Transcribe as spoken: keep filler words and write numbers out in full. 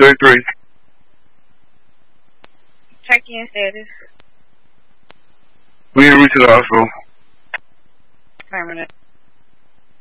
thirty-three. Check-in status. We didn't reach the hospital. Permanent.